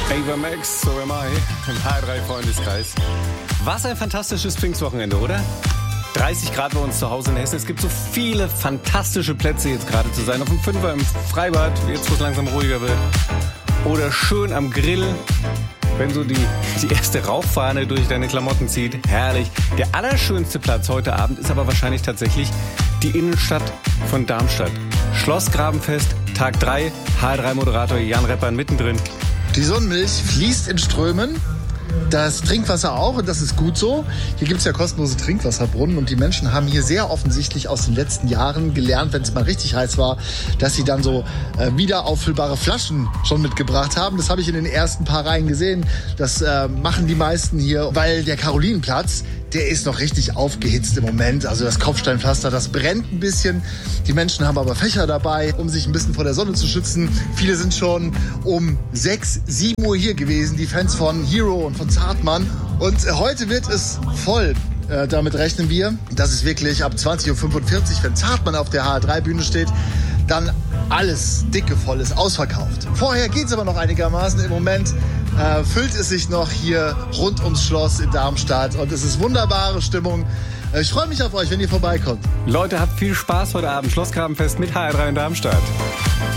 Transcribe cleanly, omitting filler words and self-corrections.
Ava Max, So Am I, im H3-Freundeskreis. Was ein fantastisches Pfingstwochenende, oder? 30 Grad bei uns zu Hause in Hessen. Es gibt so viele fantastische Plätze jetzt gerade zu sein. Auf dem Fünfer im Freibad, jetzt wo es langsam ruhiger wird. Oder schön am Grill, wenn so die erste Rauchfahne durch deine Klamotten zieht. Herrlich. Der allerschönste Platz heute Abend ist aber wahrscheinlich tatsächlich die Innenstadt von Darmstadt. Schloss Grabenfest, Tag 3, H3-Moderator Jan Reppan mittendrin. Die Sonnenmilch fließt in Strömen. Das Trinkwasser auch, und das ist gut so. Hier gibt es ja kostenlose Trinkwasserbrunnen und die Menschen haben hier sehr offensichtlich aus den letzten Jahren gelernt, wenn es mal richtig heiß war, dass sie dann so wieder auffüllbare Flaschen schon mitgebracht haben. Das habe ich in den ersten paar Reihen gesehen. Das machen die meisten hier, weil der Karolinenplatz, der ist noch richtig aufgehitzt im Moment. Also das Kopfsteinpflaster, das brennt ein bisschen. Die Menschen haben aber Fächer dabei, um sich ein bisschen vor der Sonne zu schützen. Viele sind schon um 6, 7 Uhr hier gewesen, die Fans von Hero und von Zartmann. Und heute wird es voll. Damit rechnen wir, dass es wirklich ab 20.45 Uhr, wenn Zartmann auf der HR3-Bühne steht, dann alles dicke voll ist, ausverkauft. Vorher geht es aber noch einigermaßen. Im Moment füllt es sich noch hier rund ums Schloss in Darmstadt und es ist wunderbare Stimmung. Ich freue mich auf euch, wenn ihr vorbeikommt. Leute, habt viel Spaß heute Abend. Schloss Grabenfest mit HR3 in Darmstadt.